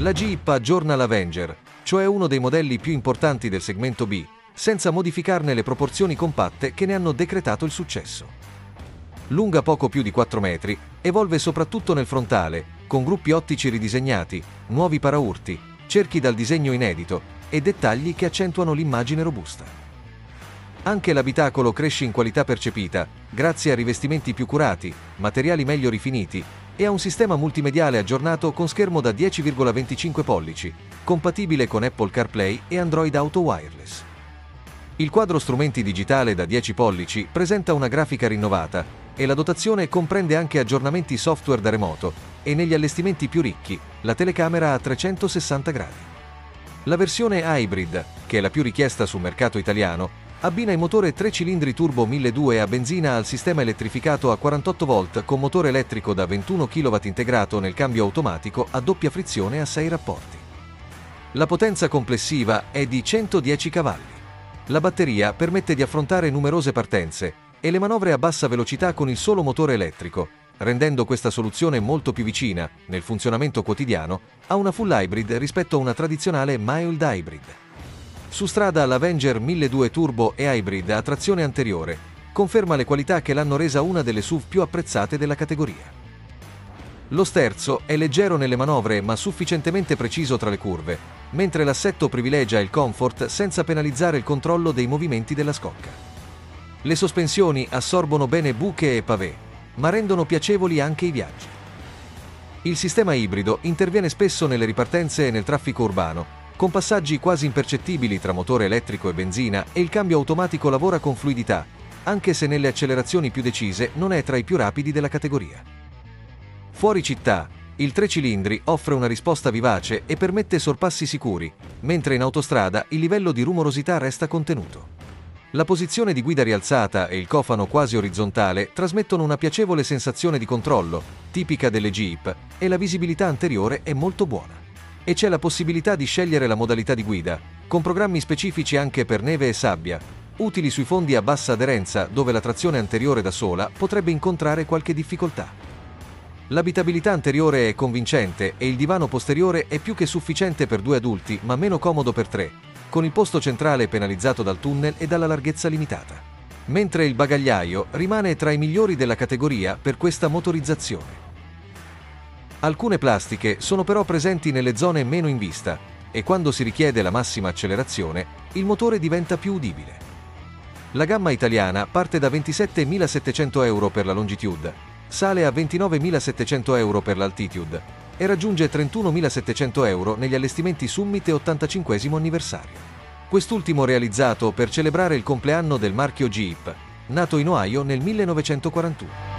La Jeep aggiorna l'Avenger, cioè uno dei modelli più importanti del segmento B, senza modificarne le proporzioni compatte che ne hanno decretato il successo. Lunga poco più di 4 metri, evolve soprattutto nel frontale, con gruppi ottici ridisegnati, nuovi paraurti, cerchi dal disegno inedito e dettagli che accentuano l'immagine robusta. Anche l'abitacolo cresce in qualità percepita, grazie a rivestimenti più curati, materiali meglio rifiniti e a un sistema multimediale aggiornato con schermo da 10,25 pollici, compatibile con Apple CarPlay e Android Auto Wireless. Il quadro strumenti digitale da 10 pollici presenta una grafica rinnovata e la dotazione comprende anche aggiornamenti software da remoto e negli allestimenti più ricchi, la telecamera a 360 gradi. La versione Hybrid, che è la più richiesta sul mercato italiano, abbina il motore 3 cilindri turbo 1200 a benzina al sistema elettrificato a 48 volt con motore elettrico da 21 kW integrato nel cambio automatico a doppia frizione a 6 rapporti. La potenza complessiva è di 110 cavalli. La batteria permette di affrontare numerose partenze e le manovre a bassa velocità con il solo motore elettrico, rendendo questa soluzione molto più vicina, nel funzionamento quotidiano, a una full hybrid rispetto a una tradizionale mild hybrid. Su strada l'Avenger 1200 Turbo e Hybrid a trazione anteriore conferma le qualità che l'hanno resa una delle SUV più apprezzate della categoria. Lo sterzo è leggero nelle manovre ma sufficientemente preciso tra le curve, mentre l'assetto privilegia il comfort senza penalizzare il controllo dei movimenti della scocca. Le sospensioni assorbono bene buche e pavé, ma rendono piacevoli anche i viaggi. Il sistema ibrido interviene spesso nelle ripartenze e nel traffico urbano, con passaggi quasi impercettibili tra motore elettrico e benzina e il cambio automatico lavora con fluidità, anche se nelle accelerazioni più decise non è tra i più rapidi della categoria. Fuori città, il 3 cilindri offre una risposta vivace e permette sorpassi sicuri, mentre in autostrada il livello di rumorosità resta contenuto. La posizione di guida rialzata e il cofano quasi orizzontale trasmettono una piacevole sensazione di controllo, tipica delle Jeep, e la visibilità anteriore è molto buona. E c'è la possibilità di scegliere la modalità di guida, con programmi specifici anche per neve e sabbia, utili sui fondi a bassa aderenza dove la trazione anteriore da sola potrebbe incontrare qualche difficoltà. L'abitabilità anteriore è convincente e il divano posteriore è più che sufficiente per 2 adulti ma meno comodo per 3, con il posto centrale penalizzato dal tunnel e dalla larghezza limitata. Mentre il bagagliaio rimane tra i migliori della categoria per questa motorizzazione. Alcune plastiche sono però presenti nelle zone meno in vista e quando si richiede la massima accelerazione, il motore diventa più udibile. La gamma italiana parte da 27.700 euro per la Longitude, sale a 29.700 euro per l'Altitude e raggiunge 31.700 euro negli allestimenti Summit e 85° anniversario. Quest'ultimo realizzato per celebrare il compleanno del marchio Jeep, nato in Ohio nel 1941.